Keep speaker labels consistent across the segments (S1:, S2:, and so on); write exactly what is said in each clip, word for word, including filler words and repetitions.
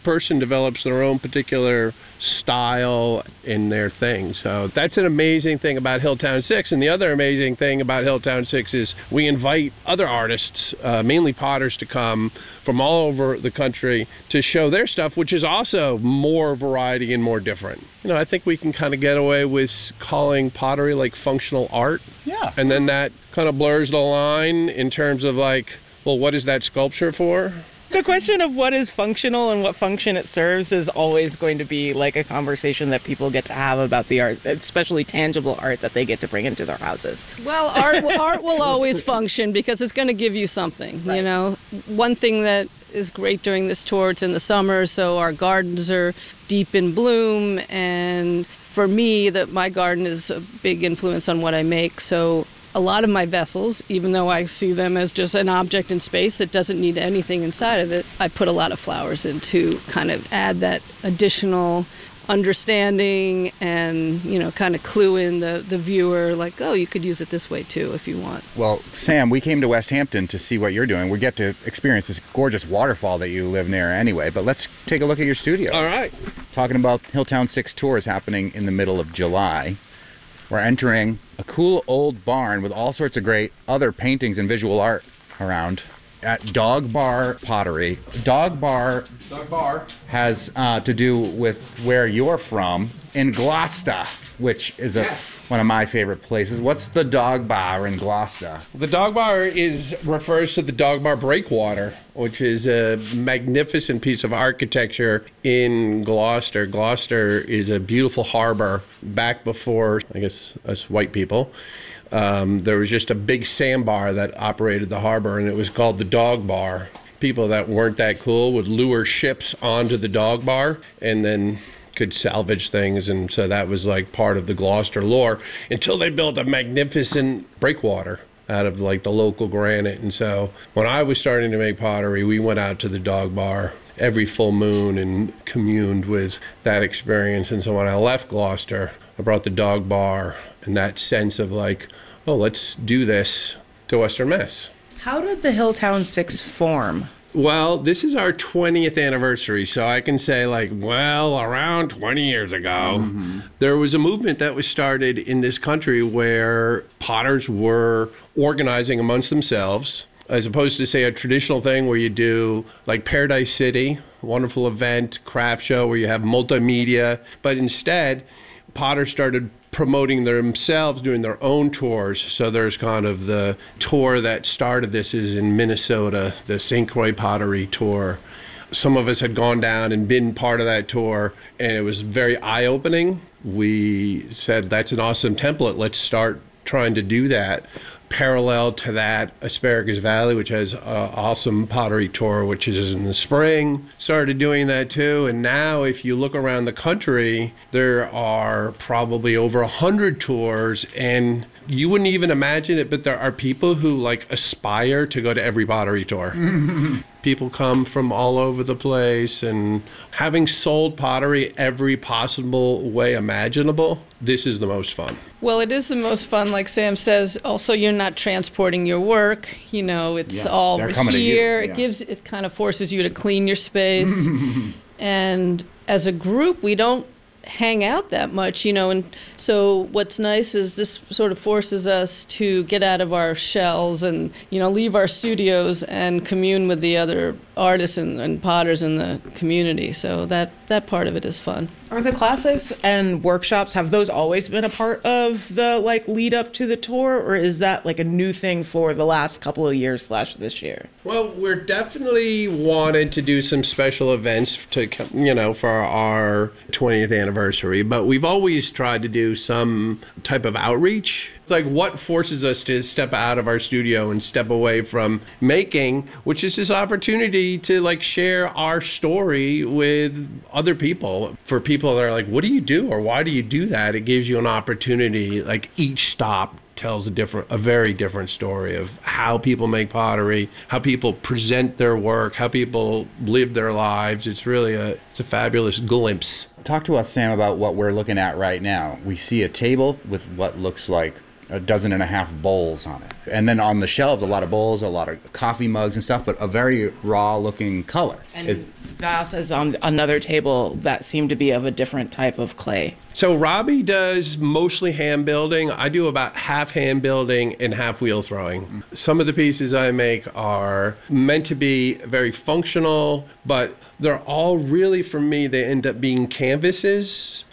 S1: person develops their own particular style in their thing. So that's an amazing thing about Hilltown Six. And the other amazing thing about Hilltown Six is we invite other artists, uh, mainly potters, to come from all over the country to show their stuff, which is also more variety and more different. You know, I think we can kind of get away with calling pottery like functional art.
S2: Yeah.
S1: And then that kind of blurs the line in terms of like, well, what is that sculpture for?
S3: The question of what is functional and what function it serves is always going to be like a conversation that people get to have about the art, especially tangible art that they get to bring into their houses.
S4: Well, art art will always function because it's going to give you something,
S3: right.
S4: You know. One thing that is great during this tour, it's in the summer, so our gardens are deep in bloom, and for me, that my garden is a big influence on what I make, so a lot of my vessels, even though I see them as just an object in space that doesn't need anything inside of it, I put a lot of flowers in to kind of add that additional understanding and, you know, kind of clue in the, the viewer, like, oh, you could use it this way too if you want.
S2: Well, Sam, we came to West Hampton to see what you're doing. We get to experience this gorgeous waterfall that you live near anyway, but let's take a look at your studio.
S1: All right.
S2: Talking about Hilltown Six Tour is happening in the middle of July. We're entering a cool old barn with all sorts of great other paintings and visual art around at Dog Bar Pottery. Dog Bar,
S1: Dog Bar
S2: has uh, to do with where you're from in Gloucester, which is a,
S1: yes.
S2: one of my favorite places. What's the Dog Bar in Gloucester?
S1: The Dog Bar is refers to the Dog Bar Breakwater, which is a magnificent piece of architecture in Gloucester. Gloucester is a beautiful harbor. Back before, I guess, us white people, um, there was just a big sandbar that operated the harbor, and it was called the Dog Bar. People that weren't that cool would lure ships onto the Dog Bar and then could salvage things, and so that was like part of the Gloucester lore until they built a magnificent breakwater out of like the local granite. And so when I was starting to make pottery, we went out to the Dog Bar every full moon and communed with that experience. And so when I left Gloucester, I brought the Dog Bar and that sense of like, oh, let's do this to Western Mass.
S3: How did the Hilltown Six form?
S1: Well, this is our twentieth anniversary, so I can say, like, well, around twenty years ago, mm-hmm. there was a movement that was started in this country where potters were organizing amongst themselves, as opposed to, say, a traditional thing where you do, like, Paradise City, wonderful event, craft show where you have multimedia, but instead, potters started promoting themselves, doing their own tours. So there's kind of the tour that started this is in Minnesota, the Saint Croix Pottery Tour. Some of us had gone down and been part of that tour, and it was very eye-opening. We said, that's an awesome template. Let's start trying to do that. Parallel to that, Asparagus Valley, which has an awesome pottery tour, which is in the spring, started doing that too. And now if you look around the country, there are probably over a hundred tours, and you wouldn't even imagine it, but there are people who like aspire to go to every pottery tour. People come from all over the place, and having sold pottery every possible way imaginable, this is the most fun.
S4: Well, it is the most fun, like Sam says. Also, you're not transporting your work. You know, it's
S2: Yeah,
S4: all
S2: they're coming to you,
S4: here.
S2: yeah.
S4: It gives, it kind of forces you to clean your space. And as a group, we don't hang out that much, you know, and so what's nice is this sort of forces us to get out of our shells and, you know, leave our studios and commune with the other artists and, and potters in the community. So that that part of it is fun.
S3: Are the classes and workshops, have those always been a part of the like lead up to the tour, or is that like a new thing for the last couple of years slash this year?
S1: Well, we're definitely wanted to do some special events to, you know, for our twentieth anniversary, but we've always tried to do some type of outreach. It's like what forces us to step out of our studio and step away from making, which is this opportunity to like share our story with other people. For people that are like, what do you do or why do you do that? It gives you an opportunity, like each stop tells a different, a very different story of how people make pottery, how people present their work, how people live their lives. It's really a, it's a fabulous glimpse.
S2: Talk to us, Sam, about what we're looking at right now. We see a table with what looks like a dozen and a half bowls on it. And then on the shelves, a lot of bowls, a lot of coffee mugs and stuff, but a very raw looking color.
S3: And
S2: Is,
S3: Vas is on another table that seemed to be of a different type of clay.
S1: So Robbie does mostly hand building. I do about half hand building and half wheel throwing. Some of the pieces I make are meant to be very functional, but they're all really, for me, they end up being canvases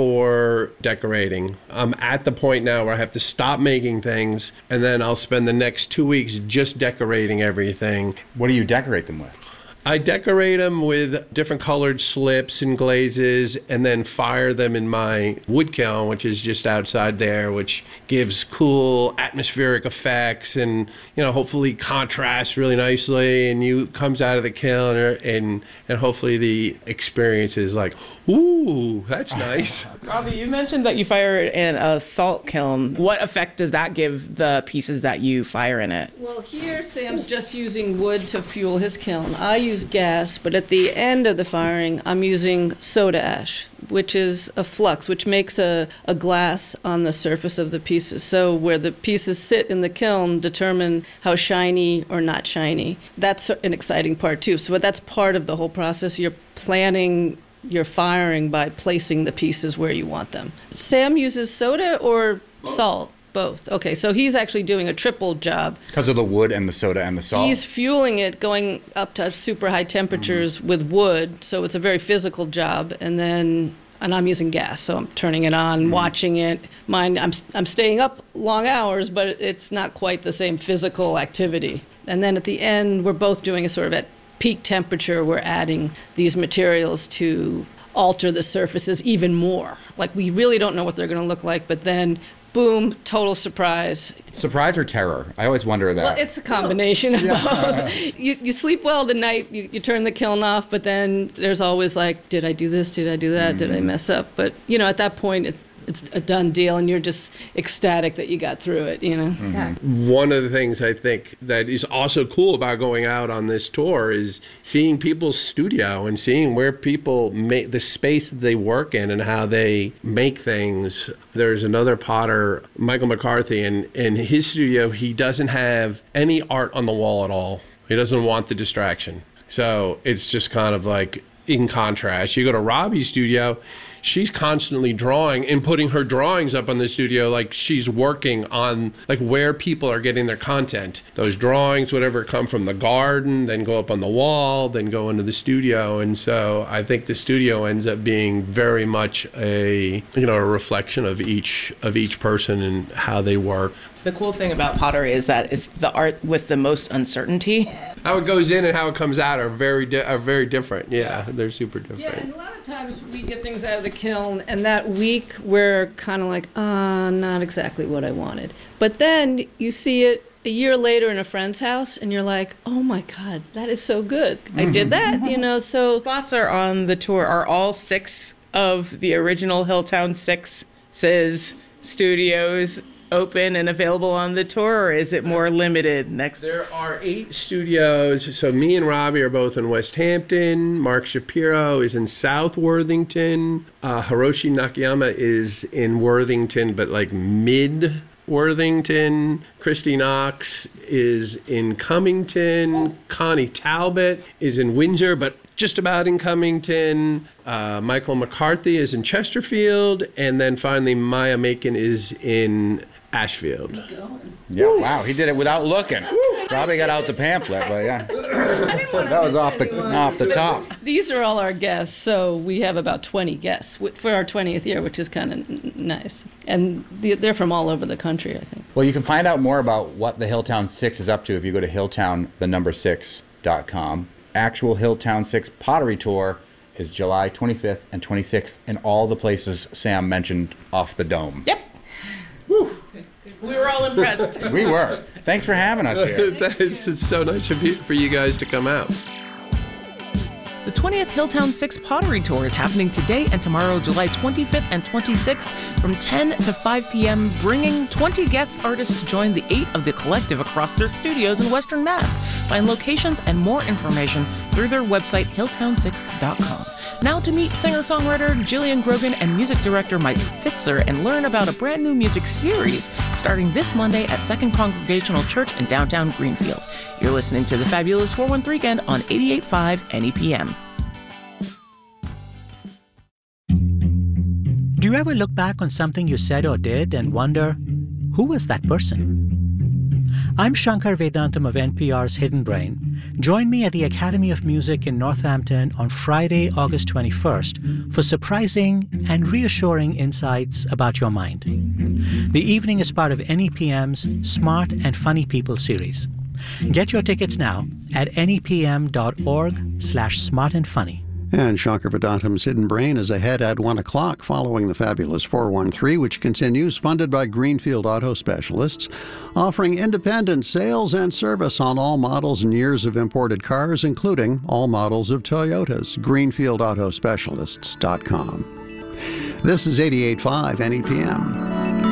S1: for decorating. I'm at the point now where I have to stop making things, and then I'll spend the next two weeks just decorating everything.
S2: what do you decorate them with?
S1: I decorate them with different colored slips and glazes, and then fire them in my wood kiln, which is just outside there, which gives cool atmospheric effects and, you know, hopefully contrasts really nicely. And you comes out of the kiln, and and hopefully the experience is like, ooh, that's nice.
S3: Robbie, you mentioned that you fire it in a salt kiln. What effect does that give the pieces that you fire in it?
S4: Well, here Sam's just using wood to fuel his kiln. I use gas, but at the end of the firing, I'm using soda ash, which is a flux, which makes a, a glass on the surface of the pieces. So where the pieces sit in the kiln determine how shiny or not shiny. That's an exciting part too. So that's part of the whole process. You're planning your firing by placing the pieces where you want them. Sam uses soda or salt? Both. Okay, so he's actually doing a triple job.
S2: Because of the wood and the soda and the salt?
S4: He's fueling it, going up to super high temperatures mm-hmm. with wood, so it's a very physical job. And then, and I'm using gas, so I'm turning it on, mm-hmm. watching it. Mine, I'm I'm staying up long hours, but it's not quite the same physical activity. And then at the end, we're both doing a sort of at peak temperature. We're adding these materials to alter the surfaces even more. Like, we really don't know what they're going to look like, but then boom, total surprise.
S2: Surprise or terror? I always wonder that.
S4: Well, it's a combination of yeah. both. You, you sleep well the night, you, you turn the kiln off, but then there's always like, did I do this? Did I do that? Mm-hmm. Did I mess up? But, you know, at that point, it, it's a done deal, and you're just ecstatic that you got through it, you know?
S2: Mm-hmm.
S3: Yeah.
S1: One of the things I think that is also cool about going out on this tour is seeing people's studio and seeing where people make the space that they work in and how they make things. There's another potter, Michael McCarthy, and in his studio, he doesn't have any art on the wall at all. He doesn't want the distraction. So it's just kind of like in contrast. You go to Robbie's studio, she's constantly drawing and putting her drawings up on the studio, like she's working on like where people are getting their content. Those drawings, whatever, come from the garden, then go up on the wall, then go into the studio. And so I think the studio ends up being very much a, you know, a reflection of each of each person and how they work.
S3: The cool thing about pottery is that it's the art with the most uncertainty.
S1: How it goes in and how it comes out are very di- are very different. Yeah, they're super different.
S4: Yeah, and a lot of times we get things out of the kiln, and that week we're kind of like, ah, uh, not exactly what I wanted. But then you see it a year later in a friend's house, and you're like, oh my God, that is so good. Mm-hmm. I did that, you know, so.
S3: Spots are on the tour. Are all six of the original Hilltown Sixes studios open and available on the tour, or is it more limited next?
S1: There are eight studios. So me and Robbie are both in West Hampton. Mark Shapiro is in South Worthington. Uh, Hiroshi Nakayama is in Worthington, but like mid Worthington. Christy Knox is in Cummington. Connie Talbot is in Windsor, but just about in Cummington. Uh, Michael McCarthy is in Chesterfield. And then finally, Maya Macon is in Ashfield.
S2: Yeah, Woo. Wow, he did it without looking. Probably got out the pamphlet, but yeah. That was off the off the top.
S4: These are all our guests, so we have about twenty guests for our twentieth year, which is kind of n- nice. And they're from all over the country, I think.
S2: Well, you can find out more about what the Hilltown Six is up to if you go to hilltown the number six dot com. Actual Hilltown Six pottery tour is July twenty-fifth and twenty-sixth in all the places Sam mentioned off the dome.
S3: Yep. Woo. We were all impressed.
S2: We were. Thanks for having us here.
S1: That is, it's so nice of you, for you guys to come out.
S3: The twentieth Hilltown Six Pottery Tour is happening today and tomorrow, July twenty-fifth and twenty-sixth, from ten to five p.m., bringing twenty guest artists to join the eight of the collective across their studios in Western Mass.
S5: Find locations and more information through their website, hilltown six dot com. Now to meet singer-songwriter Jillian Grogan and music director Mike Fitzer and learn about a brand new music series starting this Monday at Second Congregational Church in downtown Greenfield. You're listening to the Fabulous four one three Weekend on eighty-eight point five N E P M.
S6: Do you ever look back on something you said or did and wonder, who was that person? I'm Shankar Vedantam of N P R's Hidden Brain. Join me at the Academy of Music in Northampton on Friday, August twenty-first for surprising and reassuring insights about your mind. The evening is part of N E P M's Smart and Funny People series. Get your tickets now at nepm.org slash smart and funny.
S7: And Shankar Vedantam's Hidden Brain is ahead at one o'clock following the Fabulous four one three, which continues, funded by Greenfield Auto Specialists, offering independent sales and service on all models and years of imported cars, including all models of Toyotas. greenfield auto specialists dot com. This is eighty-eight point five N E P M.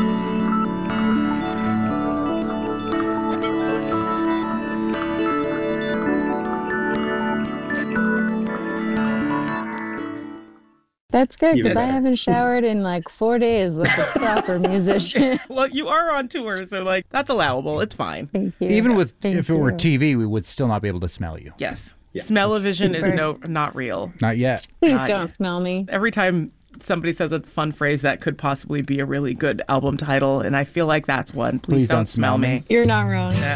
S8: That's good, because I haven't showered in like four days like a proper musician.
S5: Well, you are on tour, so like that's allowable. It's fine.
S8: Thank you.
S2: Even with
S8: Thank
S2: if it were
S8: you.
S2: T V, we would still not be able to smell you.
S5: Yes. Yeah. Smell-o-vision is
S8: Super.
S5: no not real.
S2: Not yet.
S8: Please
S5: Not
S8: don't
S5: yet.
S8: smell me.
S5: Every time somebody says a fun phrase that could possibly be a really good album title, and I feel like that's one. Please,
S2: Please don't smell me.
S8: You're not wrong.
S5: Yeah.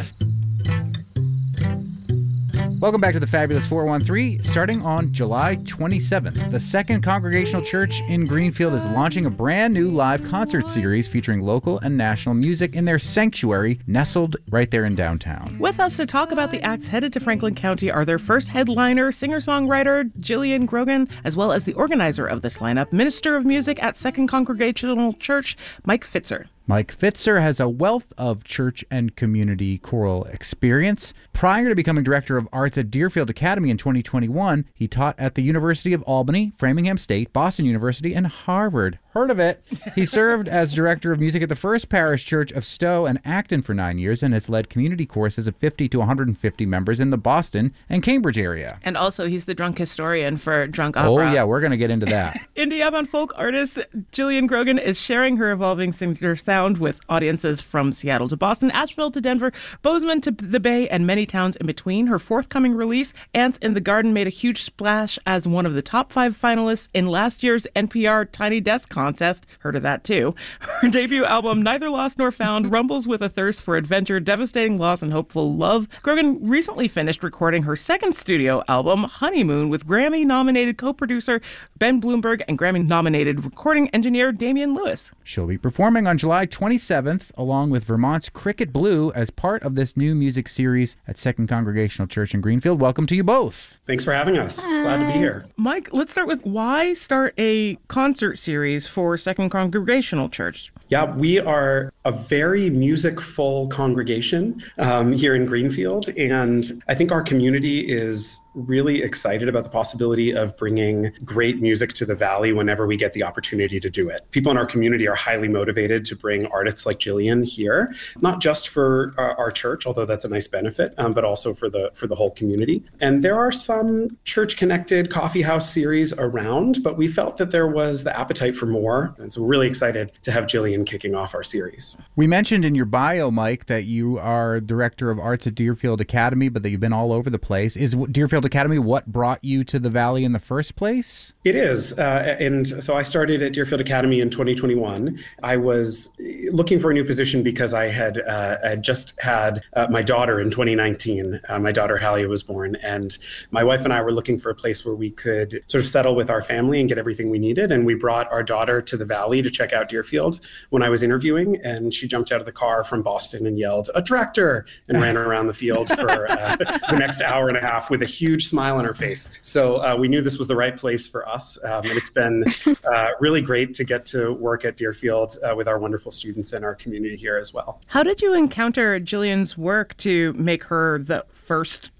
S2: Welcome back to the Fabulous four one three. Starting on July twenty-seventh, the Second Congregational Church in Greenfield is launching a brand new live concert series featuring local and national music in their sanctuary, nestled right there in downtown.
S5: With us to talk about the acts headed to Franklin County are their first headliner, singer-songwriter Jillian Grogan, as well as the organizer of this lineup, Minister of Music at Second Congregational Church, Mike Fitzer.
S2: Mike Fitzer has a wealth of church and community choral experience. Prior to becoming Director of Arts at Deerfield Academy in twenty twenty-one, he taught at the University of Albany, Framingham State, Boston University, and Harvard. Heard of it? He served as Director of Music at the First Parish Church of Stowe and Acton for nine years and has led community choruses of fifty to one hundred fifty members in the Boston and Cambridge area.
S5: And also, he's the drunk historian for Drunk Opera.
S2: Oh, yeah, we're going to get into that.
S5: Indie avant folk artist Jillian Grogan is sharing her evolving singer sound with audiences from Seattle to Boston, Asheville to Denver, Bozeman to the Bay, and many towns in between. Her forthcoming release, Ants in the Garden, made a huge splash as one of the top five finalists in last year's N P R Tiny Desk contest. Heard of that, too. Her debut album, Neither Lost Nor Found, rumbles with a thirst for adventure, devastating loss, and hopeful love. Grogan recently finished recording her second studio album, Honeymoon, with Grammy-nominated co-producer Ben Bloomberg and Grammy-nominated recording engineer Damian Lewis.
S2: She'll be performing on July twenty-seventh, along with Vermont's Cricket Blue, as part of this new music series at Second Congregational Church in Greenfield. Welcome to you both.
S9: Thanks for having us. Glad to be here.
S5: Mike, let's start with why start a concert series for Second Congregational Church?
S9: Yeah, we are a very music-full congregation um, here in Greenfield, and I think our community is really excited about the possibility of bringing great music to the Valley whenever we get the opportunity to do it. People in our community are highly motivated to bring artists like Jillian here, not just for uh, our church, although that's a nice benefit, um, but also for the for the whole community. And there are some church-connected coffee house series around, but we felt that there was the appetite for more, and so we're really excited to have Jillian kicking off our series.
S2: We mentioned in your bio, Mike, that you are Director of Arts at Deerfield Academy, but that you've been all over the place. Is Deerfield Academy what brought you to the Valley in the first place?
S9: It is. Uh, and so I started at Deerfield Academy in twenty twenty-one. I was looking for a new position because I had, uh, I had just had uh, my daughter in twenty nineteen. Uh, my daughter, Hallie, was born. And my wife and I were looking for a place where we could sort of settle with our family and get everything we needed. And we brought our daughter to the Valley to check out Deerfield when I was interviewing. And she jumped out of the car from Boston and yelled, "A tractor!" and ran around the field for uh, the next hour and a half with a huge smile on her face. So uh, we knew this was the right place for us. Um, and it's been uh, really great to get to work at Deerfield uh, with our wonderful students and our community here as well.
S5: How did you encounter Jillian's work to make her the first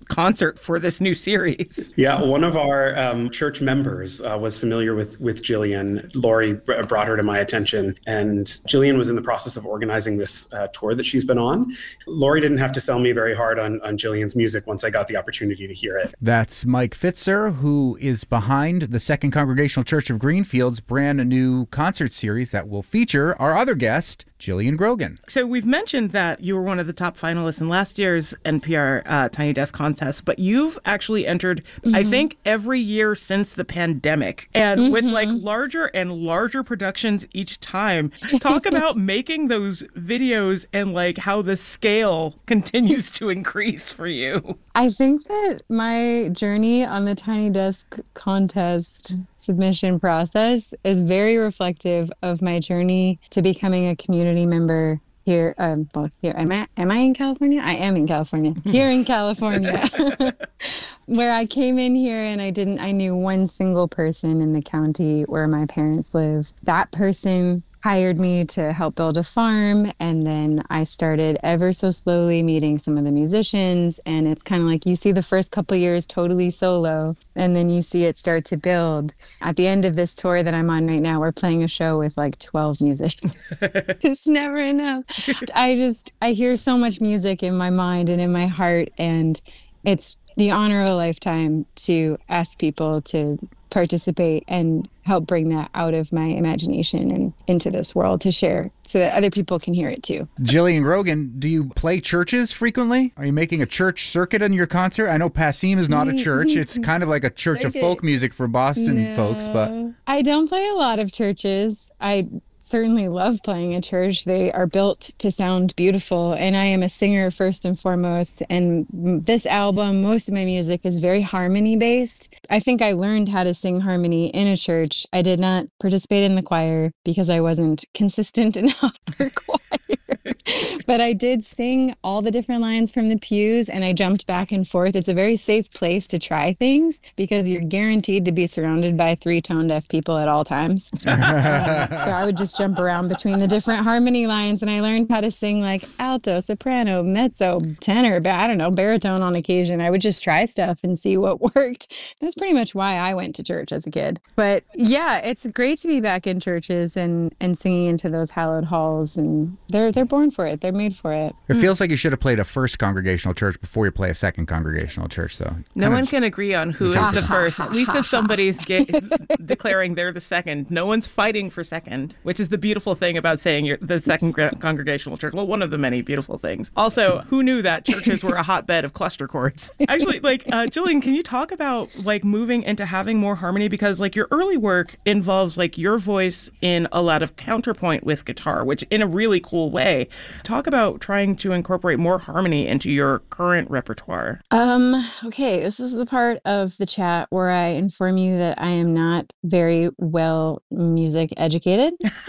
S5: concert for this new series.
S9: Yeah, one of our um, church members uh, was familiar with with Jillian. Lori b- brought her to my attention, and Jillian was in the process of organizing this uh, tour that she's been on. Lori didn't have to sell me very hard on, on Jillian's music once I got the opportunity to hear it.
S2: That's Mike Fitzer, who is behind the Second Congregational Church of Greenfield's brand new concert series that will feature our other guest, Jillian Grogan.
S5: So we've mentioned that you were one of the top finalists in last year's N P R uh, Tiny Desk contest, but you've actually entered, mm-hmm. I think, every year since the pandemic, and mm-hmm. with like larger and larger productions each time. Talk about making those videos and like how the scale continues to increase for you.
S8: I think that my journey on the Tiny Desk contest submission process is very reflective of my journey to becoming a community member here. Um, well, here am I? Am I in California? I am in California. Here in California, where I came in here and I didn't. I knew one single person in the county where my parents live. That person hired me to help build a farm, and then I started ever so slowly meeting some of the musicians, and it's kind of like you see the first couple years totally solo, and then you see it start to build. At the end of this tour that I'm on right now, we're playing a show with like twelve musicians. It's never enough. I just, I hear so much music in my mind and in my heart, and it's the honor of a lifetime to ask people to participate and help bring that out of my imagination and into this world to share so that other people can hear it too.
S2: Jillian Grogan, do you play churches frequently? Are you making a church circuit in your concert? I know Passim is not a church. It's kind of like a church of folk music for Boston
S8: no,
S2: folks, but
S8: I don't play a lot of churches. I certainly love playing a church. They are built to sound beautiful, and I am a singer first and foremost, and this album, most of my music is very harmony based. I think I learned how to sing harmony in a church. I did not participate in the choir because I wasn't consistent enough for choir. But I did sing all the different lines from the pews, and I jumped back and forth. It's a very safe place to try things because you're guaranteed to be surrounded by three tone deaf people at all times. um, so I would just jump around between the different harmony lines, and I learned how to sing like alto, soprano, mezzo, tenor, but I don't know, baritone on occasion. I would just try stuff and see what worked. That's pretty much why I went to church as a kid. But yeah, it's great to be back in churches and, and singing into those hallowed halls, and they're they're born for it. They're made for it.
S2: It feels like you should have played a first congregational church before you play a second congregational church, though.
S5: No one can agree on who is the first. At least if somebody's get, declaring they're the second. No one's fighting for second, which is the beautiful thing about saying you're the second congregational church. Well, one of the many beautiful things. Also, who knew that churches were a hotbed of cluster chords? Actually, like, uh, Jillian, can you talk about, like, moving into having more harmony? Because, like, your early work involves, like, your voice in a lot of counterpoint with guitar, which in a really cool way. Talk about trying to incorporate more harmony into your current repertoire.
S8: Um, okay, this is the part of the chat where I inform you that I am not very well music educated.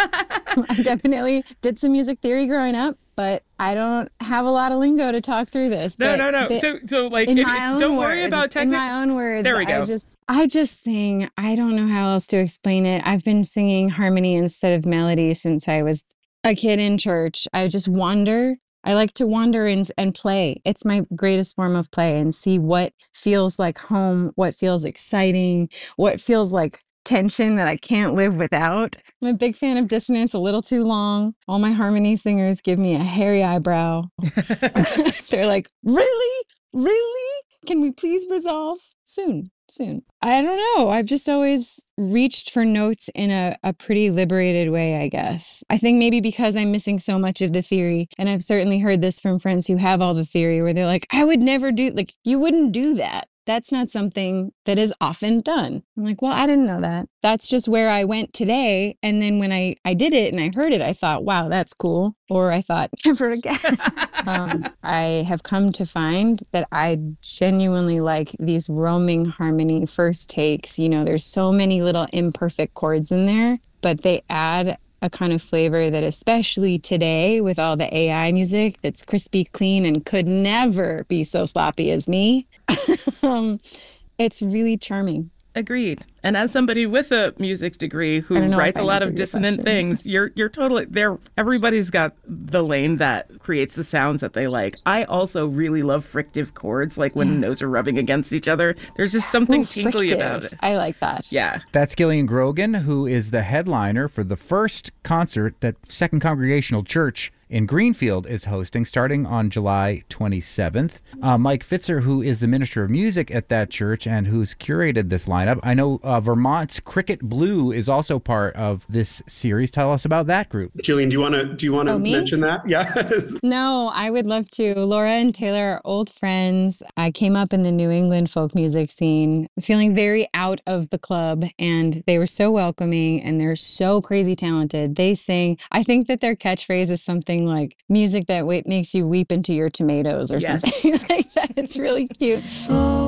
S8: I definitely did some music theory growing up, but I don't have a lot of lingo to talk through this.
S5: No,
S8: but
S5: no, no.
S8: the,
S5: so, so like,
S8: in
S5: if,
S8: my own
S5: don't
S8: words,
S5: worry about technical.
S8: In my own words,
S5: there we go.
S8: I just, I just sing. I don't know how else to explain it. I've been singing harmony instead of melody since I was a kid in church. I just wander. I like to wander and, and play. It's my greatest form of play, and see what feels like home, what feels exciting, what feels like tension that I can't live without. I'm a big fan of dissonance, a little too long. All my harmony singers give me a hairy eyebrow. They're like, really? Really? Can we please resolve soon? Soon. I don't know. I've just always reached for notes in a, a pretty liberated way, I guess. I think maybe because I'm missing so much of the theory, and I've certainly heard this from friends who have all the theory, where they're like, I would never do, like, you wouldn't do that. That's not something that is often done. I'm like, well, I didn't know that. That's just where I went today. And then when I, I did it and I heard it, I thought, wow, that's cool. Or I thought, never again. um, I have come to find that I genuinely like these roaming harmony first takes. You know, there's so many little imperfect chords in there, but they add a kind of flavor that, especially today with all the A I music, that's crispy, clean, and could never be so sloppy as me. um, it's really charming.
S5: Agreed. And as somebody with a music degree who writes a lot of dissonant things, you're you're totally there. Everybody's got the lane that creates the sounds that they like. I also really love frictive chords, like when notes are rubbing against each other. There's just something
S8: Ooh,
S5: tingly
S8: frictive.
S5: about it.
S8: I like that.
S5: Yeah.
S2: That's Gillian Grogan, who is the headliner for the first concert that Second Congregational Church in Greenfield is hosting starting on July twenty-seventh. Uh, Mike Fitzer, who is the minister of music at that church and who's curated this lineup. I know uh, Vermont's Cricket Blue is also part of this series. Tell us about that group.
S9: Jillian, do you want to do you want to
S8: Oh, me?
S9: mention that? Yeah.
S8: No, I would love to. Laura and Taylor are old friends. I came up in the New England folk music scene, feeling very out of the club, and they were so welcoming and they're so crazy talented. They sing, I think that their catchphrase is something like music that w- makes you weep into your tomatoes or
S5: Yes.
S8: something like that. It's really cute.